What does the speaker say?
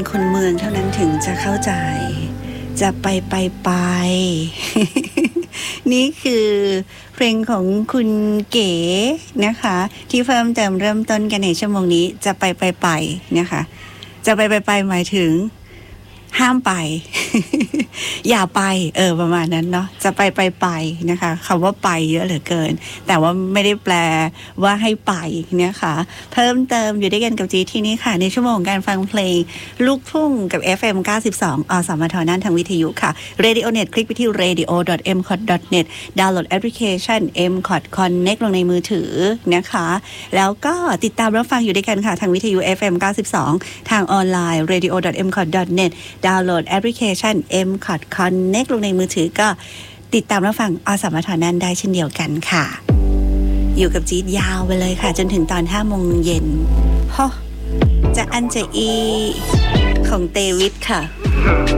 คนเมืองเท่านั้นถึงจะเข้าใจจะไป นี่คือเพลงของคุณเก๋นะคะที่เพิ่มเติมเริ่มต้นกันในชั่วโมงนี้จะไปนะคะจะไปหมายถึงห้ามไป อย่าไปประมาณนั้นเนาะจะไปนะคะคำว่าไปเยอะเหลือเกินแต่ว่าไม่ได้แปลว่าให้ไปนะคะเพิ่มเติมอยู่ด้วยกันกับจีที่นี่ค่ะในชั่วโมงการฟังเพลงลูกทุ่งกับ FM 92 อสมทนั่นทางวิทยุค่ะ RadioNet คลิกไปที่ radio.mcot.net ดาวน์โหลดแอปพลิเคชัน mcot connect ลงในมือถือนะคะแล้วก็ติดตามรับฟังอยู่ด้วยกันค่ะทางวิทยุ FM 92ทางออนไลน์ radio.mcot.netดาวน์โหลดแอปพลิเคชัน mcot connect ลงในมือถือก็ติดตามรับฟังอสมทนั่นได้เช่นเดียวกันค่ะอยู่กับจี๊ดยาวไปเลยค่ะจนถึงตอน 5 โมงเย็นจะอันจะอีของเตวิทค่ะ